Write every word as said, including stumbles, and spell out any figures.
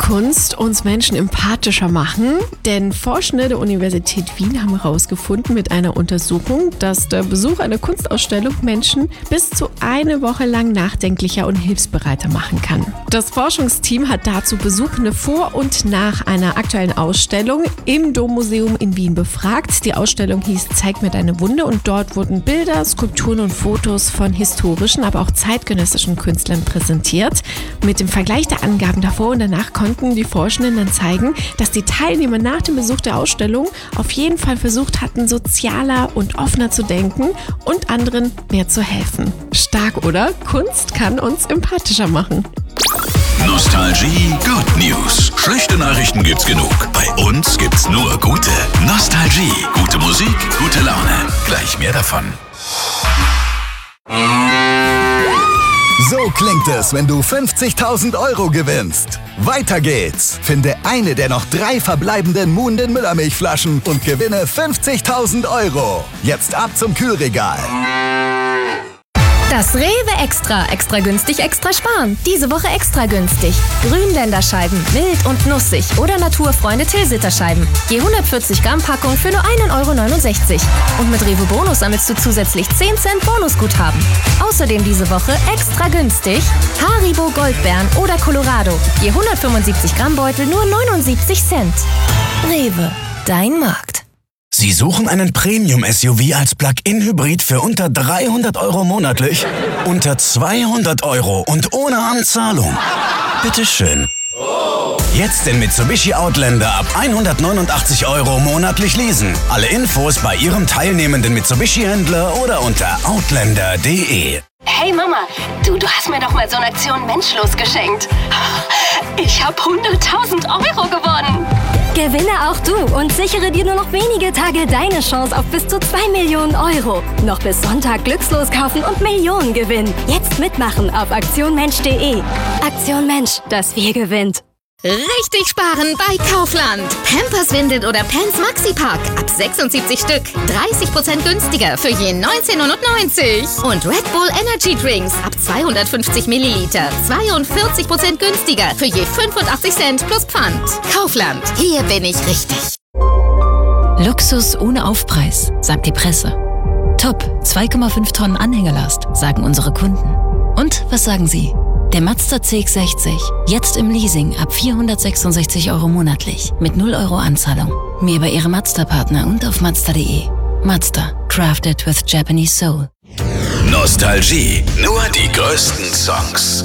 Kunst uns Menschen empathischer machen? Denn Forschende der Universität Wien haben herausgefunden mit einer Untersuchung, dass der Besuch einer Kunstausstellung Menschen bis zu eine Woche lang nachdenklicher und hilfsbereiter machen kann. Das Forschungsteam hat dazu Besuchende vor und nach einer aktuellen Ausstellung im Dommuseum in Wien befragt. Die Ausstellung hieß Zeig mir deine Wunde und dort wurden Bilder, Skulpturen und Fotos von historischen, aber auch zeitgenössischen Künstlern präsentiert. Mit dem Vergleich der Angaben davor und danach konnten die Forschenden dann zeigen, dass die Teilnehmer nach dem Besuch der Ausstellung auf jeden Fall versucht hatten, sozialer und offener zu denken und anderen mehr zu helfen. Stark, oder? Kunst kann uns empathischer machen. Nostalgie Good News. Schlechte Nachrichten gibt's genug. Bei uns gibt's nur gute. Nostalgie. Gute Musik, gute Laune. Gleich mehr davon. So klingt es, wenn du fünfzigtausend Euro gewinnst. Weiter geht's. Finde eine der noch drei verbleibenden Moon den Müllermilchflaschen und gewinne fünfzigtausend Euro. Jetzt ab zum Kühlregal. Das Rewe Extra. Extra günstig, extra sparen. Diese Woche extra günstig. Grünländerscheiben, mild und nussig oder Naturfreunde Tilsiterscheiben. Je hundertvierzig Gramm Packung für nur ein Euro neunundsechzig. Und mit Rewe Bonus sammelst du zusätzlich zehn Cent Bonusguthaben. Außerdem diese Woche extra günstig Haribo Goldbeeren oder Colorado. Je hundertfünfundsiebzig Gramm Beutel nur neunundsiebzig Cent. Rewe, dein Markt. Sie suchen einen Premium-S U V als Plug-in-Hybrid für unter dreihundert Euro monatlich? Unter zweihundert Euro und ohne Anzahlung? Bitteschön. Jetzt den Mitsubishi Outlander ab hundertneunundachtzig Euro monatlich leasen. Alle Infos bei Ihrem teilnehmenden Mitsubishi-Händler oder unter outlander punkt de. Hey Mama, du, du hast mir doch mal so eine Aktion Menschlos geschenkt. Ich habe hunderttausend Euro gewonnen. Gewinne auch du und sichere dir nur noch wenige Tage deine Chance auf bis zu zwei Millionen Euro. Noch bis Sonntag glückslos kaufen und Millionen gewinnen. Jetzt mitmachen auf aktion mensch punkt de. Aktion Mensch, das Wir gewinnt. Richtig sparen bei Kaufland. Pampers Windeln oder Pants Maxi Pack ab sechsundsiebzig Stück. dreißig Prozent günstiger für je neunzehn neunundneunzig. Und Red Bull Energy Drinks ab zweihundertfünfzig Milliliter. zweiundvierzig Prozent günstiger für je fünfundachtzig Cent plus Pfand. Kaufland, hier bin ich richtig. Luxus ohne Aufpreis, sagt die Presse. Top, zwei Komma fünf Tonnen Anhängerlast, sagen unsere Kunden. Und was sagen Sie? Der Mazda C X sechzig, jetzt im Leasing ab vierhundertsechsundsechzig Euro monatlich, mit null Euro Anzahlung. Mehr bei Ihrem Mazda-Partner und auf mazda punkt de. Mazda, crafted with Japanese soul. Nostalgie, nur die größten Songs.